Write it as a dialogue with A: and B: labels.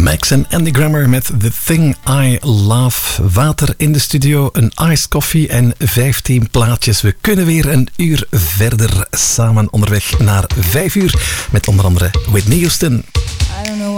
A: Max en Andy Grammer met The Thing I Love. Water in de studio, een iced coffee en 15 plaatjes. We kunnen weer een uur verder samen onderweg naar 5 uur. Met onder andere Whitney Houston.